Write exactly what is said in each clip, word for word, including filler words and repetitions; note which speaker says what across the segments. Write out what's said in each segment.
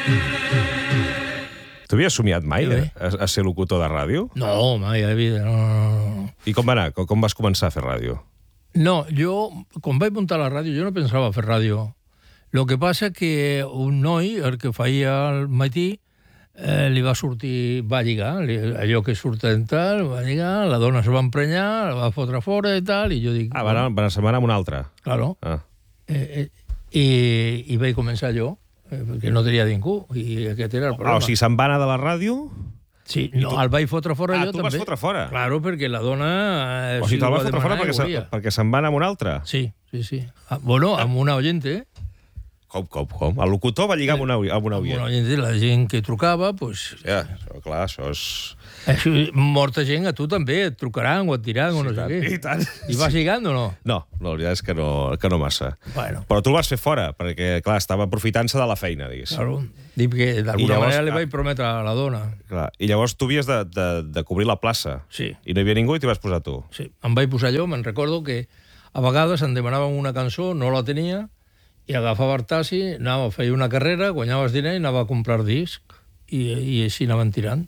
Speaker 1: Tu havies somiat mai
Speaker 2: Sí,
Speaker 1: a, a ser locutor de ràdio?
Speaker 2: No, mai a la vida, no, no, no.
Speaker 1: I com va anar? Com, com vas començar a fer ràdio?
Speaker 2: No, jo, quan vaig muntar la ràdio, jo no pensava fer ràdio. Lo que passa que un noi, el que feia al matí, eh, li va sortir, va lligar, li, allò que surten tal, va lligar, la dona es va emprenyar, la va fotre fora i tal, i jo dic...
Speaker 1: Ah, va anar, va anar a setmana amb una altra.
Speaker 2: Claro.
Speaker 1: Ah.
Speaker 2: Eh, eh, i, I vaig començar jo, eh, perquè no tenia ningú, i aquest era el problema.
Speaker 1: Ah, o sigui, se'n va anar de la ràdio?
Speaker 2: Sí, no, tu... el vaig fotre fora
Speaker 1: ah,
Speaker 2: jo
Speaker 1: també. Ah, tu vas fotre fora?
Speaker 2: Claro, perquè la dona... Eh,
Speaker 1: o sigui,
Speaker 2: si
Speaker 1: te'l
Speaker 2: va
Speaker 1: vas fotre fora perquè, se, perquè se'n va anar amb una altra?
Speaker 2: Sí, sí, sí. Ah, bueno, amb una oyente, eh?
Speaker 1: Com, com, com? El locutor va lligar amb una, amb una oient.
Speaker 2: Amb una oyente, la gent que trucava, doncs...
Speaker 1: Ja, això, clar, això és...
Speaker 2: Això, molta gent, a tu també, et trucaran o et diran
Speaker 1: sí,
Speaker 2: o no
Speaker 1: tant,
Speaker 2: sé què.
Speaker 1: I tant.
Speaker 2: I vas lligant o no?
Speaker 1: No, la veritat és que no, que no massa.
Speaker 2: Bueno.
Speaker 1: Però tu el vas fer fora, perquè, clar, estava aprofitant-se de la feina, diguéssim.
Speaker 2: Claro. Dic que d'alguna manera li vaig prometre a la dona.
Speaker 1: Clar. I llavors tu havies de, de, de cobrir la plaça.
Speaker 2: Sí.
Speaker 1: I no hi havia ningú i t'hi vas posar tu.
Speaker 2: Sí. Em vaig posar jo, me'n recordo que a vegades em demanaven una cançó, no la tenia, i agafava el taxi, anava a fer una carrera, guanyaves diner i anava a comprar disc. I, i així anaven tirant.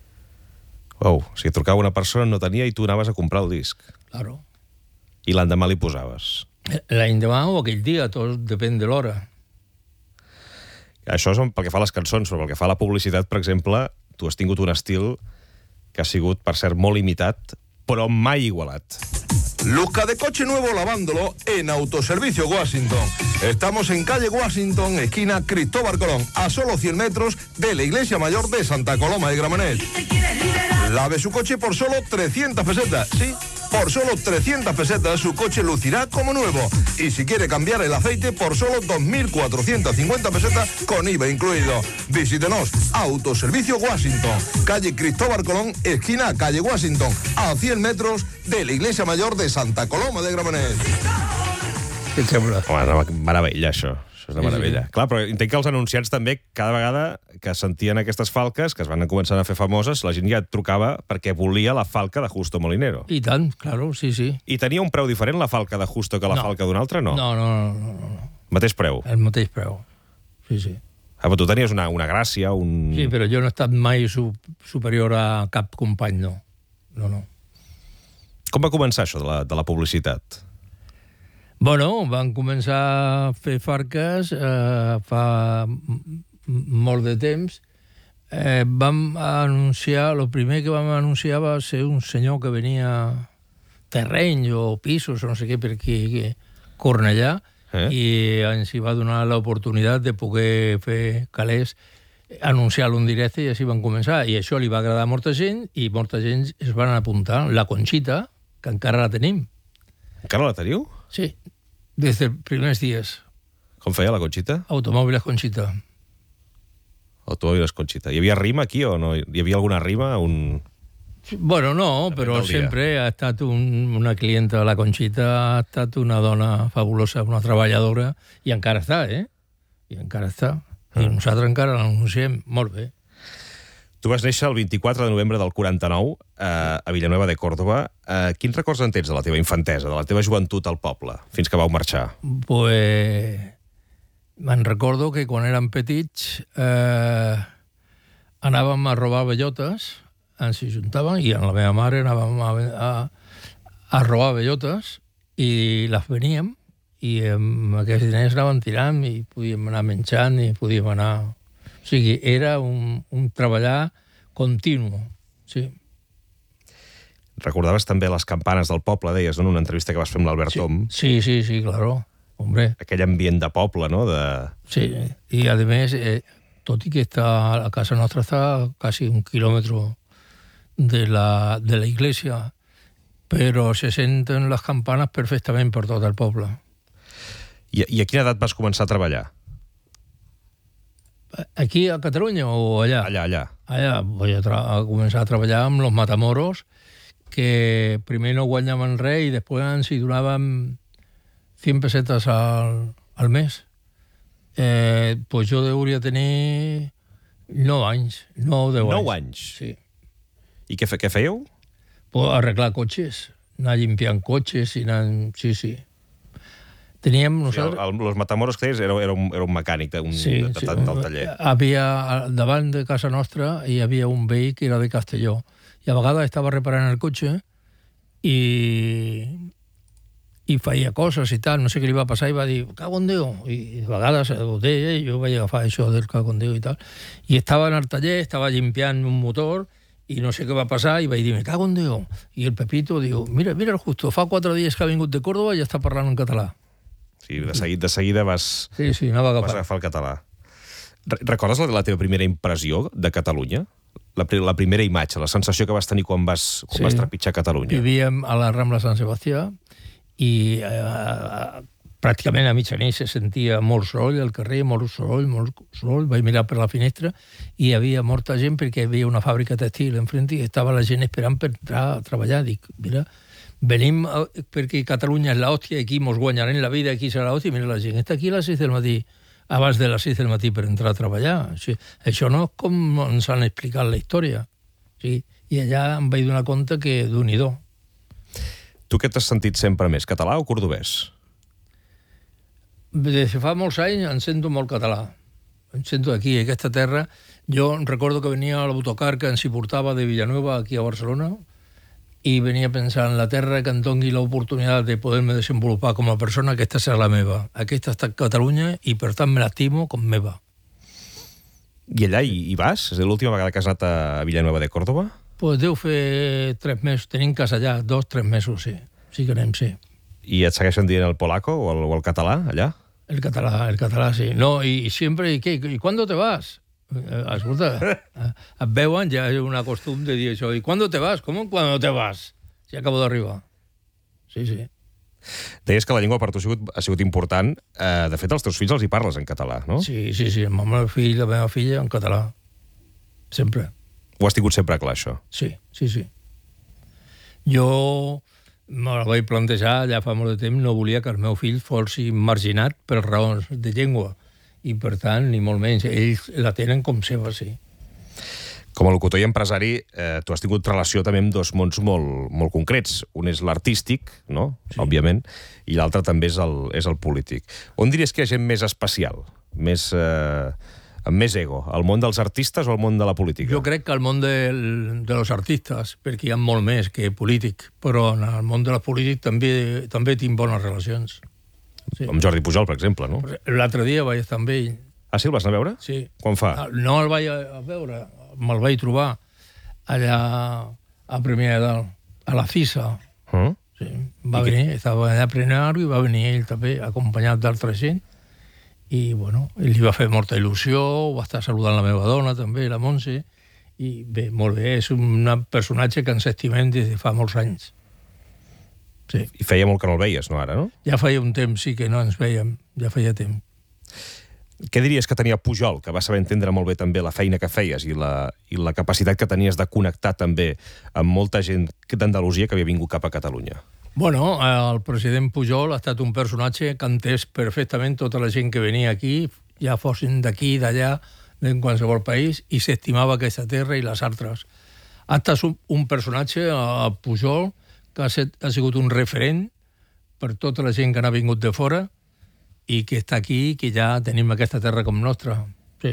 Speaker 1: Uau, o sigui, trucava una persona, no tenia, i tu anaves a comprar el disc.
Speaker 2: Claro.
Speaker 1: I l'endemà li posaves.
Speaker 2: L'endemà o aquell dia, tot depèn de l'hora.
Speaker 1: Això és pel que fa a les cançons, però pel que fa a la publicitat, per exemple, tu has tingut un estil que ha sigut, per cert, molt imitat, però mai igualat.
Speaker 3: Luzca de coche nuevo lavándolo en Autoservicio Washington. Estamos en calle Washington, esquina Cristóbal Colón, a solo cien metros de la Iglesia Mayor de Santa Coloma de Gramenet. Lave su coche por solo trescientas pesetas. Sí, por solo trescientas pesetas su coche lucirá como nuevo. Y si quiere cambiar el aceite, por solo dos mil cuatrocientas cincuenta pesetas con I V A incluido. Visítenos, Autoservicio Washington, calle Cristóbal Colón, esquina calle Washington, a cien metros de la Iglesia Mayor de Santa Coloma de Gramenet.
Speaker 2: Què et sembla?
Speaker 1: Home, meravella, això. Això és una meravella.
Speaker 2: Sí, sí.
Speaker 1: Clar, però entenc que els anunciants també, cada vegada que sentien aquestes falques, que es van començar a fer famoses, la gent ja et trucava perquè volia la falca de Justo Molinero.
Speaker 2: I tant, claro, sí, sí.
Speaker 1: I tenia un preu diferent la falca de Justo que la
Speaker 2: No.
Speaker 1: falca d'un altre, no?
Speaker 2: No, no, no, no, no.
Speaker 1: Mateix preu?
Speaker 2: El mateix preu. Sí, sí.
Speaker 1: Ah, però tu tenies una, una gràcia, un...
Speaker 2: Sí, però jo no he estat mai su superior a cap company, no. No, no.
Speaker 1: Com va començar això de la, de la publicitat?
Speaker 2: Bueno, van començar a fer farques eh, fa molt de temps. Eh, vam anunciar, el primer que vam anunciar va ser un senyor que venia terrenys o pisos, o no sé què, per aquí, que Cornellà, eh? I ens hi va donar l'oportunitat de poder fer calés, anunciar-lo en directe, i així van començar. I això li va agradar a molta gent, i molta gent es van apuntar. La Conxita, que encara la tenim.
Speaker 1: Encara la teniu?
Speaker 2: Sí, des dels primers dies.
Speaker 1: Com feia la Conxita?
Speaker 2: Automòbiles Conxita.
Speaker 1: Automòbiles Conxita. Hi havia rima aquí o no? Hi havia alguna rima? Un...
Speaker 2: Bueno, no, però sempre ha estat un, una clienta de la Conxita, ha estat una dona fabulosa, una treballadora, i encara està, eh? I encara està. I nosaltres encara l'anunciem molt bé.
Speaker 1: Tu vas néixer el vint-i-quatre de novembre del quaranta-nou eh, a Villanueva de Córdoba. Eh, quins records en tens de la teva infantesa, de la teva joventut al poble, fins que vau marxar?
Speaker 2: Pues me'n recordo que quan érem petits eh, anàvem a robar bellotes, ens hi juntàvem, i amb la meva mare anàvem a, a, a robar bellotes i les veníem, i amb aquests diners anàvem tirant i podíem anar menjant i podíem anar... O sigui, era un, un treballar continu, sí.
Speaker 1: Recordaves també les campanes del poble, deies, no?, en una entrevista que vas fer amb l'Albert
Speaker 2: Sí,
Speaker 1: Tom.
Speaker 2: sí, sí, sí, claro, hombre.
Speaker 1: Aquell ambient de poble, no?, de...
Speaker 2: Sí, i a més, eh, tot i que està, la casa nostra està quasi un quilòmetre de la, de la iglesia, però se senten les campanes perfectament per tot el poble.
Speaker 1: I, I a quina edat vas començar a treballar?
Speaker 2: Aquí a Catalunya o allà?
Speaker 1: Allà, allà.
Speaker 2: Allà vaig a, a començar a treballar amb los matamoros, que primer no guanyaven res i després ens hi donàvem cent pesetes al, al mes. Eh, pues jo hauria de tenir nou anys, nou, deu anys.
Speaker 1: Nou anys?
Speaker 2: Sí.
Speaker 1: I què, fe, què fèieu?
Speaker 2: Pues arreglar cotxes, anar limpiant cotxes i anar... Sí, sí. Teníem
Speaker 1: Sí,
Speaker 2: nosaltres...
Speaker 1: el, el, los Matamoros que deies era, era, un, era un mecànic de, un,
Speaker 2: Sí,
Speaker 1: de, de,
Speaker 2: sí.
Speaker 1: del taller.
Speaker 2: Havia, davant de casa nostra hi havia un veí que era de Castelló i a vegades estava reparant el cotxe i, i feia coses i tal, no sé què li va passar i va dir, cago en Déu, i a vegades ho deia i jo vaig agafar això del cago en Déu i tal, i estava en el taller, estava limpiant un motor i no sé què va passar i vaig dir, me cago en Déu, i el Pepito diu, mira, mira el Justo, fa quatre dies que ha vingut de Córdoba i ja està parlant en català.
Speaker 1: Sí, de, seguida, de seguida vas,
Speaker 2: Sí, sí, anava
Speaker 1: vas
Speaker 2: agafant.
Speaker 1: agafar el català. Re- Recordes la, la teva primera impressió de Catalunya? La, pri- la primera imatge, la sensació que vas tenir quan vas, quan
Speaker 2: Sí.
Speaker 1: vas trepitjar Catalunya?
Speaker 2: Vivíem a la Rambla Sant Sebastià i eh, pràcticament a mitjanit se sentia molt soroll al carrer, molt soroll, molt soroll. Vaig mirar per la finestra i hi havia molta gent perquè hi havia una fàbrica textil enfrente i estava la gent esperant per entrar a treballar. Dic, mira, venim a, perquè Catalunya és l'hòstia i aquí mos guanyarem la vida, aquí serà l'hòstia. Mira, la gent està aquí a les sis del matí, abans de les sis del matí per entrar a treballar. Això, això no és com ens han explicat la història. Sí? I allà em vaig donar compte que d'un-i-do.
Speaker 1: Tu què t'has sentit sempre més, català o cordobès?
Speaker 2: Des de fa molts anys em sento molt català. Em sento aquí, en aquesta terra. Jo recordo que venia a l'autocar que ens hi portava de Villanueva aquí a Barcelona i venia pensant en la terra que em doni l'oportunitat de poder-me desenvolupar com a persona, aquesta serà la meva. Aquesta està a Catalunya i per tant me l'estimo com meva.
Speaker 1: I allà hi, hi vas? És l'última vegada que has anat a Villanueva de Córdoba?
Speaker 2: Pues deu fer tres mesos, tenim casa allà, dos, tres mesos, sí. Sí que anem, sí.
Speaker 1: I et segueixen dient el polaco o el, o el català, allà?
Speaker 2: El català, el català, sí. No, i, i sempre, i què? I quan te vas? Eh, Escolta, eh, et veuen, ja és una costum de dir això. I quan te vas? Com quan te vas? Si acabo d'arribar. Sí, sí.
Speaker 1: Deies que la llengua per tu ha sigut, ha sigut important. Eh, de fet, els teus fills els hi parles en català, no?
Speaker 2: Sí, sí, sí. El meu fill, la meva filla, en català. Sempre.
Speaker 1: Ho has tingut sempre clar, això?
Speaker 2: Sí, sí, sí. Jo me la vaig plantejar ja fa molt de temps, no volia que el meu fill fos marginat per raons de llengua. I, per tant, ni molt menys. Ells la tenen com seva, sí.
Speaker 1: Com a locutor i empresari, eh, tu has tingut relació també amb dos mons molt, molt concrets. Un és l'artístic, no?
Speaker 2: Sí.
Speaker 1: Òbviament, i l'altre també és el, és el polític. On diries que hi ha gent més especial, més, eh, amb més ego? El món dels artistes o el món de la política?
Speaker 2: Jo crec que el món del, de los artistes, perquè hi ha molt més que polític, però en el món de la política també, també tinc bones relacions. Sí.
Speaker 1: Amb Jordi Pujol, per exemple, no?
Speaker 2: L'altre dia vaig estar amb ell.
Speaker 1: Ah, sí? El vas anar a veure?
Speaker 2: Sí.
Speaker 1: Quan fa?
Speaker 2: No el vaig a veure, me'l vaig trobar allà a Premià de Dalt, a la FISA.
Speaker 1: Uh?
Speaker 2: Sí. Va venir, estava allà a Premià i va venir ell també, acompanyat d'altra gent. I, bueno, ell li va fer molta il·lusió, va estar saludant la meva dona també, la Montse, i bé, molt bé, és un personatge que ens estimem des de fa molts anys. Sí.
Speaker 1: I feia molt que no el veies, no, ara, no?
Speaker 2: Ja feia un temps, sí, que no ens veiem, ja feia temps.
Speaker 1: Què diries que tenia Pujol, que va saber entendre molt bé també la feina que feies i la, i la capacitat que tenies de connectar també amb molta gent d'Andalusia que havia vingut cap a Catalunya?
Speaker 2: Bueno, el president Pujol ha estat un personatge que ha entès perfectament tota la gent que venia aquí, ja fossin d'aquí, d'allà, en qualsevol país, i s'estimava aquesta terra i les altres. Ha estat un, un personatge, a Pujol, que ha, set, ha sigut un referent per tota la gent que n'ha vingut de fora i que està aquí, que ja tenim aquesta terra com nostra. Sí.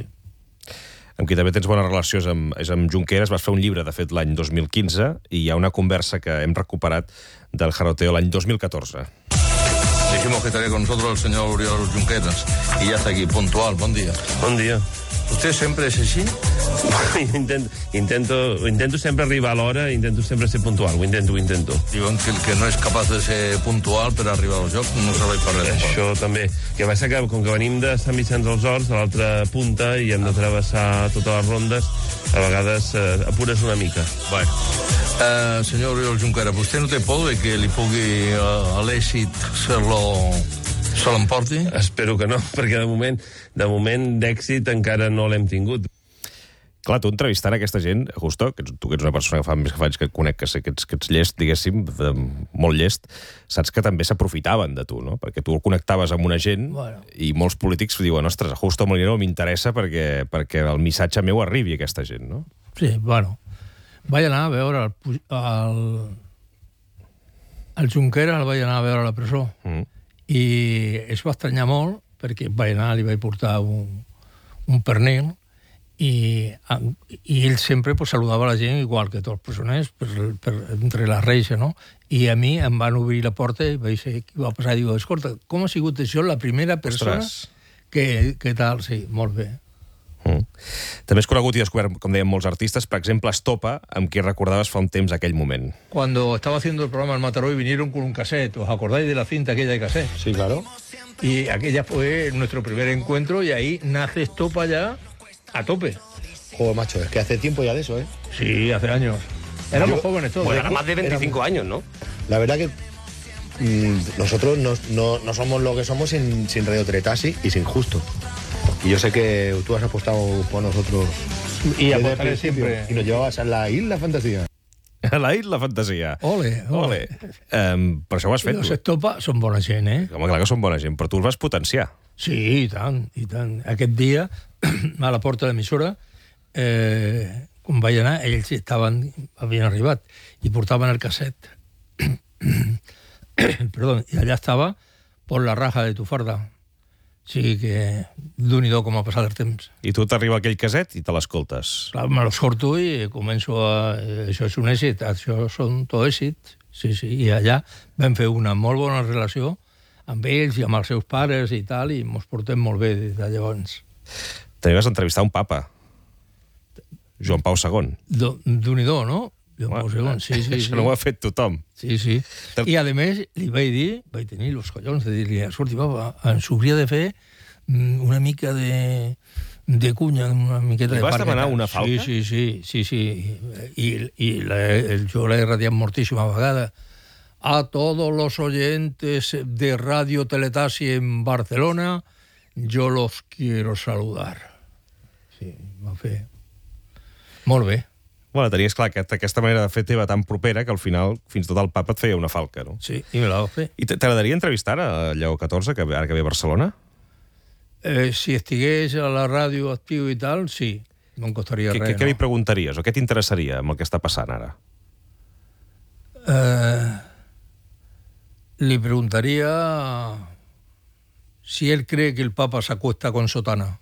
Speaker 1: Amb qui també tens bones relacions amb, és amb Junqueras. Vas fer un llibre, de fet, l'any dos mil quinze, i hi ha una conversa que hem recuperat del Jaroteo l'any dos mil catorze.
Speaker 3: Dijimos que estaría con nosotros el señor Oriol Junqueras y ya está aquí, puntual. Buen día.
Speaker 4: Bon dia.
Speaker 3: ¿Usted siempre es así?
Speaker 4: intento, intento, intento sempre arribar a l'hora, intento sempre ser puntual, ho intento, ho intento.
Speaker 3: Diuen que el que no és capaç de ser puntual per arribar al joc no serveix per res.
Speaker 4: Això també. Que passa que, com que venim de Sant Vicenç dels Horts, a l'altra punta, i hem de travessar totes les rondes, a vegades eh, apures una mica.
Speaker 3: Bueno. Uh, senyor Oriol Junqueras, vostè no té por de que li pugui uh, a l'èxit ser-lo... se l'emporti?
Speaker 4: Espero que no, perquè de moment de moment d'èxit encara no l'hem tingut.
Speaker 1: Clar, tu entrevistant aquesta gent, Justo, que tu que ets una persona que fa més que fa anys que et conec, que sé que ets, que ets llest, diguéssim, de, molt llest, saps que també s'aprofitaven de tu, no? Perquè tu el connectaves amb una gent,
Speaker 2: Bueno.
Speaker 1: i molts polítics diuen, ostres, a Justo Molinero m'interessa perquè, perquè el missatge meu arribi a aquesta gent, no?
Speaker 2: Sí, bueno. Vaig anar a veure el, el, el Junqueras, el vaig anar a veure a la presó.
Speaker 1: Mm.
Speaker 2: i es va estranyar molt perquè vaig anar, li vaig portar un, un pernil i, i ell sempre pues, saludava la gent igual que tots els presoners per, per, entre les reixes, no? I a mi em van obrir la porta i vaig ser qui va passar i diu, escolta, com ha sigut això la primera persona
Speaker 1: Ostres.
Speaker 2: que, que tal? Sí, molt bé.
Speaker 1: Mm. També has conegut i descobert, com dèiem, molts artistes. Per exemple, Estopa, amb qui recordaves fa un temps aquell moment.
Speaker 2: Cuando estaba haciendo el programa El Mataró y vinieron con un cassette, ¿os acordáis de la cinta aquella de cassette?
Speaker 5: Sí, claro.
Speaker 2: Y aquella fue nuestro primer encuentro y ahí nace Estopa ya a tope.
Speaker 5: Joder, macho, es que hace tiempo ya de eso, ¿eh?
Speaker 2: Sí, hace años. Éramos
Speaker 5: Yo-
Speaker 2: jóvenes todos.
Speaker 6: Bueno, era más de veinticinco años, ¿no?
Speaker 5: La verdad que mm, nosotros no, no, no somos lo que somos sin, sin Radio Teletasi y sin Justo. Y yo sé que tú has apostado por nosotros
Speaker 2: Y
Speaker 5: desde el
Speaker 2: apostaré
Speaker 5: principio,
Speaker 2: siempre.
Speaker 5: y nos llevabas a la Isla Fantasía.
Speaker 1: A la Isla Fantasia.
Speaker 2: Ole, ole.
Speaker 1: Ole. Um, per això ho has fet,
Speaker 2: Los
Speaker 1: tu.
Speaker 2: Estopa són bona gent, eh?
Speaker 1: Home, clar que són bona gent, però tu els vas potenciar.
Speaker 2: Sí, i tant, i tant. Aquest dia, a la porta de l'emissora, eh, quan vaig anar, ells estaven, havien arribat i portaven el casset. Perdó, i allà estava por la raja de tu farda. O sigui que d'un i do com ha passat el temps.
Speaker 1: I tu t'arriba aquell caset i te l'escoltes.
Speaker 2: Clar, me lo sorto i començo a... eh, Això és un èxit, això són tot èxits. Sí, sí, i allà vam fer una molt bona relació amb ells i amb els seus pares i tal, i mos portem molt bé des de llavors.
Speaker 1: També vas entrevistar un papa, Joan Pau segon.
Speaker 2: Do- D'un i do, no? Jo
Speaker 1: Home,
Speaker 2: Pau segon, sí, sí, sí.
Speaker 1: Això no ho ha fet tothom.
Speaker 2: Sí, sí.
Speaker 1: Ter-
Speaker 2: I, a més, li vaig dir, vaig tenir els collons de dir-li, escolti, papa, ens hauria de fer mm, una mica de, de cunya, una miqueta
Speaker 1: Li
Speaker 2: de
Speaker 1: vas
Speaker 2: parqueta.
Speaker 1: demanar una falca?
Speaker 2: Sí, sí, sí, sí, sí. I, i la, el, jo l'he radiat moltíssima vegada. A todos los oyentes de Radio Teletasi en Barcelona, yo los quiero saludar. Sí, va fer. Molt bé.
Speaker 1: Bueno, tenies clar que aquesta manera de fer teva tan propera que al final fins i tot el papa et feia una falca, no?
Speaker 2: Sí, i me la va fer.
Speaker 1: I t- t'agradaria entrevistar a Lleó catorze, que ara que ve a Barcelona?
Speaker 2: Eh, si estigués a la ràdio actiu i tal, sí, no em costaria
Speaker 1: Què,
Speaker 2: res.
Speaker 1: què, què li
Speaker 2: no?
Speaker 1: preguntaries o què t'interessaria amb el que està passant ara?
Speaker 2: Eh, le preguntaría si él cree que el Papa se acuesta con sotana.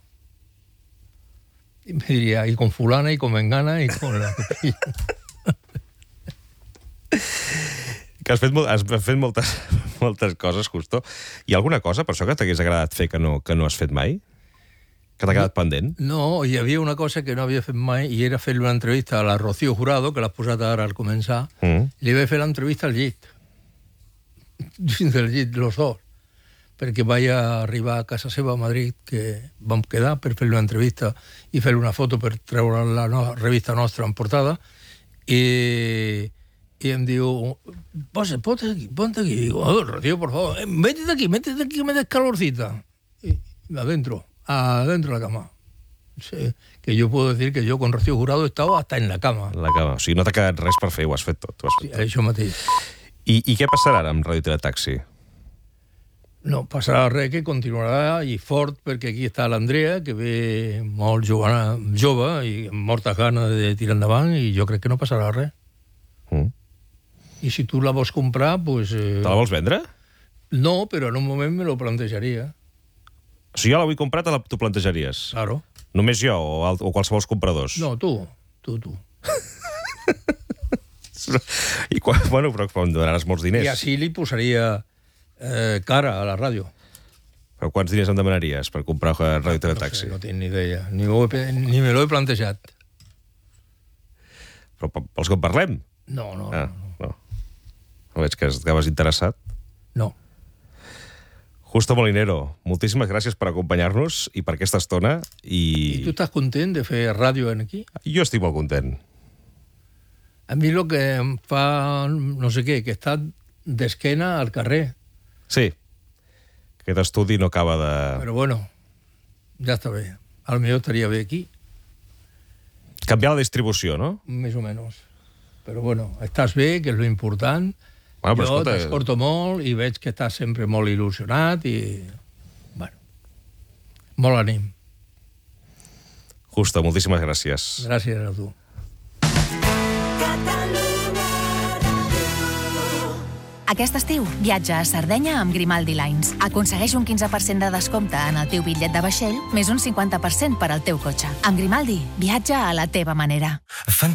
Speaker 2: Y me diría, y con fulana, y con mengana, y con la...
Speaker 1: Que has fet, molt, has fet moltes, moltes coses, Justo. Hi ha alguna cosa, per això, que t'hagués agradat fer que no, que no has fet mai? Que t'ha quedat pendent?
Speaker 2: No, hi havia una cosa que no havia fet mai, i era fer una entrevista a la Rocío Jurado, que l'has posat ara al començar.
Speaker 1: Mm.
Speaker 2: Li vaig fer l'entrevista al llit. Dins del llit, los dos. Perquè vaig arribar a casa seva a Madrid, que vam quedar per fer-li una entrevista i fer-li una foto per treure la no, revista nostra en portada, i, i em diu, Pose, ponte aquí, ponte aquí. Digo, oh, Rocío, por favor, eh, métete aquí, métete aquí, que me des calorcita. Y adentro, adentro de la cama. Sí, que yo puedo decir que yo con Rocío Jurado he estado hasta en la cama.
Speaker 1: La cama. O sigui, no t'ha quedat res per fer, ho has fet tot. Ho has
Speaker 2: Sí,
Speaker 1: fet tot.
Speaker 2: això mateix.
Speaker 1: I, I què passarà ara amb Radio Teletaxi?
Speaker 2: No, passarà res, que continuarà i fort, perquè aquí està l'Andrea, que ve molt jove, jove i amb moltes ganes de tirar endavant, i jo crec que no passarà res.
Speaker 1: Mm.
Speaker 2: I si tu la vols comprar, pues... Eh,
Speaker 1: Te la vols vendre?
Speaker 2: no, però en un moment me lo plantejaria,
Speaker 1: O sigui, jo la vull comprar, te la, t'ho plantejaries?
Speaker 2: claro.
Speaker 1: Només jo o, al- o qualsevol compradors?
Speaker 2: No, tu, tu, tu.
Speaker 1: I quan, bueno, però em donaràs molts diners.
Speaker 2: I així li posaria eh, cara a la ràdio.
Speaker 1: Però quants diners em demanaries per comprar eh, Radio
Speaker 2: No sé,
Speaker 1: Teletaxi?
Speaker 2: no tinc ni idea, ni, ho he, pe- ni me l'he plantejat.
Speaker 1: Però pe- pels que en parlem?
Speaker 2: No, no,
Speaker 1: Ah,
Speaker 2: no.
Speaker 1: no. No veig que estaves interessat.
Speaker 2: no.
Speaker 1: Justo Molinero, moltíssimes gràcies per acompanyar-nos i per aquesta estona.
Speaker 2: I
Speaker 1: I,
Speaker 2: tu estàs content de fer ràdio aquí?
Speaker 1: jo estic molt content.
Speaker 2: A mi el que em fa, no sé què, que està d'esquena al carrer.
Speaker 1: Sí, aquest estudi no acaba de...
Speaker 2: Però bueno, ja està bé. A lo millor estaria bé aquí,
Speaker 1: Canviar la distribució, no?
Speaker 2: més o menys. Però bueno, estàs bé, que és lo important.
Speaker 1: Bueno, però
Speaker 2: jo
Speaker 1: escolta-
Speaker 2: t'escolto molt i veig que estàs sempre molt il·lusionat i... Bueno, molt ànim.
Speaker 1: Justo, moltíssimes gràcies.
Speaker 2: Gràcies a tu.
Speaker 6: Aquest estiu, viatja a Sardenya amb Grimaldi Lines. Aconsegueix un quinze per cent de descompte en el teu bitllet de vaixell, més un cinquanta per cent per al teu cotxe. Amb Grimaldi, viatja a la teva manera.